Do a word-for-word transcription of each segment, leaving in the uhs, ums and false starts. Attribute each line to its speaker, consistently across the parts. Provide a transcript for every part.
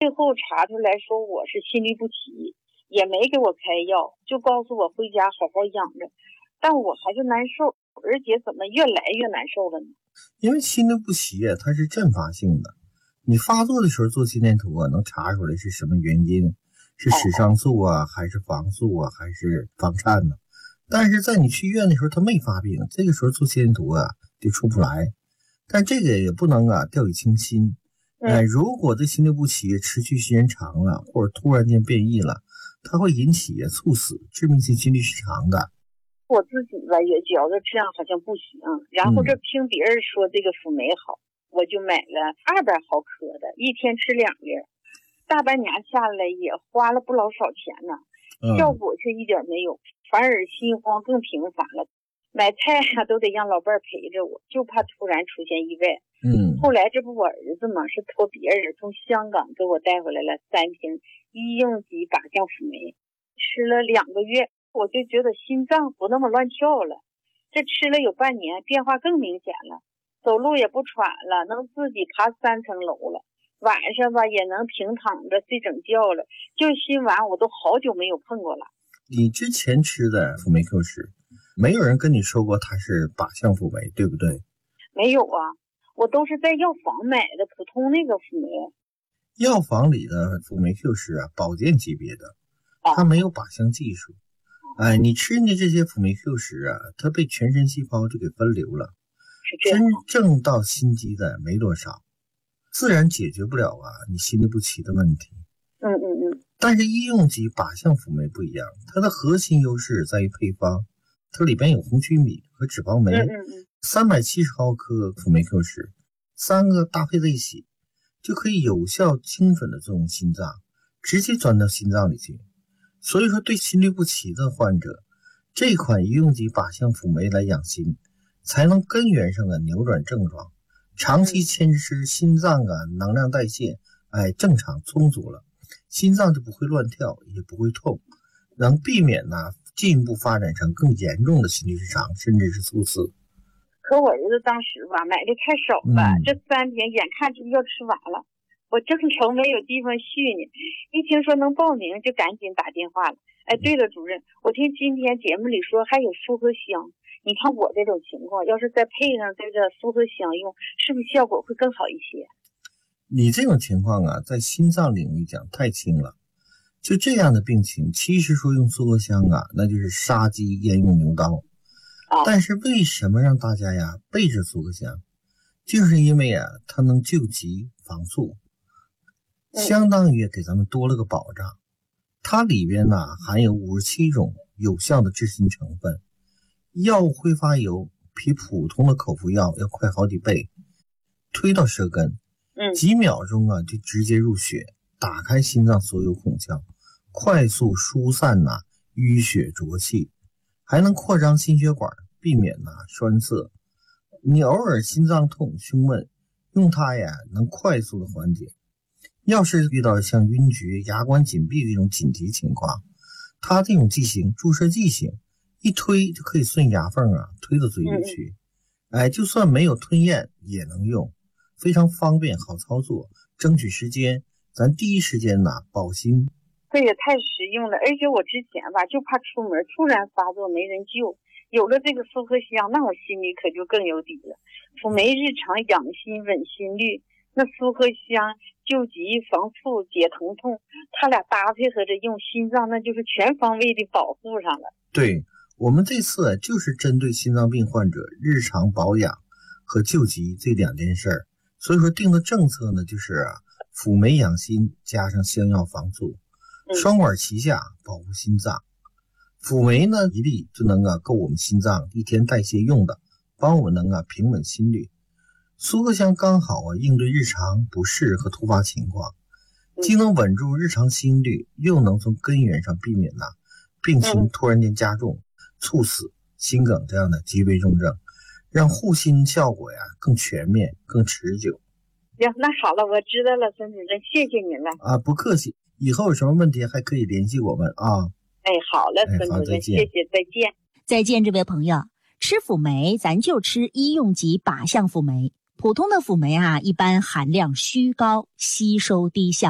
Speaker 1: 最后查出来说我是心律不齐，也没给我开药，就告诉我回家好好养着，但我还是难受，而且怎么越来越难受了呢？
Speaker 2: 因为心律不齐啊，它是阵发性的，你发作的时候做心电图啊，能查出来是什么原因，是室上素啊，还是房素啊，还是房颤呢？但是在你去医院的时候，他没发病，这个时候做心电图啊就出不来。但这个也不能啊掉以轻心。哎，如果这心律不齐持续时间长了，或者突然间变异了，它会引起猝死、致命性心律失常的。
Speaker 1: 我自己吧也觉得这样好像不行，然后这听别人说这个辅酶好，嗯、我就买了二百毫克的，一天吃两粒，大半年下来也花了不老少钱呢，效果却一点没有，反而心慌更频繁了。买菜啊都得让老伴陪着我，就怕突然出现意外。
Speaker 2: 嗯，
Speaker 1: 后来这不我儿子嘛，是托别人从香港给我带回来了三瓶医用级靶向辅酶，吃了两个月，我就觉得心脏不那么乱跳了。这吃了有半年，变化更明显了，走路也不喘了，能自己爬三层楼了，晚上吧也能平躺着睡整觉了，就心丸我都好久没有碰过了。
Speaker 2: 你之前吃的辅酶 Q 十，没有人跟你说过它是靶向辅酶，对不对？
Speaker 1: 没有啊，我都是在药房买的普通那个辅酶。
Speaker 2: 药房里的辅酶 Q 十啊，保健级别的，它没有靶向技术。哎，你吃的这些辅酶 Q 十啊，它被全身细胞就给分流了，真正到心肌的没多少，自然解决不了啊你心律不齐的问题。
Speaker 1: 嗯嗯嗯。
Speaker 2: 但是医用级靶向辅酶不一样，它的核心优势在于配方，它里边有红曲米和脂肪酶，三百七十毫克辅酶 Q 十，三个搭配在一起，就可以有效精准的作用心脏，直接钻到心脏里去。所以说对心律不齐的患者，这款医用级靶向辅酶来养心，才能根源上的扭转症状，长期坚持心脏啊能量代谢哎正常充足了，心脏就不会乱跳，也不会痛，能避免呢进一步发展成更严重的心律失常，甚至是猝死。
Speaker 1: 可我儿子当时吧买的太少了，嗯、这三瓶眼看就要吃完了，我正愁没有地方续呢，一听说能报名就赶紧打电话了。哎，对了，主任，我听今天节目里说还有复合香，你看我这种情况，要是再配上这个复合香用，是不是效果会更好一些？
Speaker 2: 你这种情况啊，在心脏领域讲太轻了。就这样的病情，其实说用复合香啊，那就是杀鸡焉用牛刀。但是为什么让大家呀备着复合香？就是因为啊，它能救急防猝，相当于给咱们多了个保障。它里边呢含有五十七种有效的治心成分，药物挥发油比普通的口服药要快好几倍，推到舌根，几秒钟啊就直接入血，打开心脏所有孔窍，快速疏散呐、啊、淤血浊气，还能扩张心血管，避免呐、啊、栓塞。你偶尔心脏痛、胸闷，用它呀能快速的缓解。要是遇到像晕厥、牙关紧闭这种紧急情况，它这种剂型注射剂型，一推就可以顺牙缝啊推到嘴里去。哎，就算没有吞咽也能用，非常方便好操作，争取时间，咱第一时间呐保心。
Speaker 1: 这也太实用了，而且我之前吧就怕出门突然发作没人救，有了这个复合香，那我心里可就更有底了。辅酶日常养心稳心律，那复合香救急防猝解疼痛，它俩搭配合着用，心脏那就是全方位的保护上了。
Speaker 2: 对，我们这次就是针对心脏病患者日常保养和救急这两件事儿，所以说定的政策呢就是啊，辅酶养心加上香药防猝，双管齐下保护心脏。辅酶呢一粒就能啊够我们心脏一天代谢用的，帮我们能啊平稳心率。复合香刚好啊应对日常不适和突发情况，既能稳住日常心率，又能从根源上避免呐、啊、病情突然间加重、猝死、心梗这样的急危重症，让护心效果呀更全面、更持久。
Speaker 1: 行，那好了，我知道了，孙主任，谢谢您了。
Speaker 2: 啊，不客气，以后有什么问题还可以联系我们啊。
Speaker 1: 哎，好了，孙主任，谢谢，再见。
Speaker 3: 再见，这位朋友，吃辅酶咱就吃医用级靶向辅酶。普通的辅酶啊，一般含量虚高，吸收低效。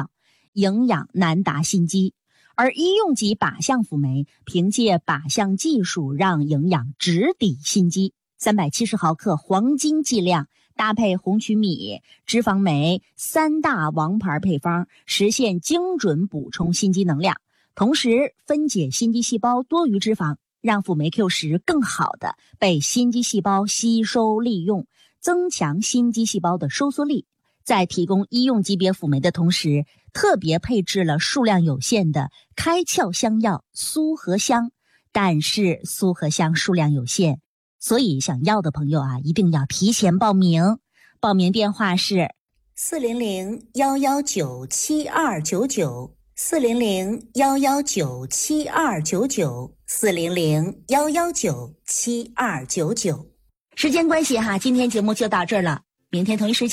Speaker 3: 营养难达心肌。而医用级靶向辅酶凭借靶向技术让营养直抵心肌，三百七十毫克黄金剂量，搭配红曲米、脂肪酶三大王牌配方，实现精准补充心肌能量，同时分解心肌细胞多余脂肪，让辅酶 Q 十更好的被心肌细胞吸收利用，增强心肌细胞的收缩力。在提供医用级别辅酶的同时，特别配置了数量有限的开窍香药苏合香，但是苏合香数量有限，所以想要的朋友啊，一定要提前报名。报名电话是四零零幺幺九七二九九，四零零幺幺九七二九九，四零零幺幺九七二九九。时间关系哈，今天节目就到这儿了，明天同一时间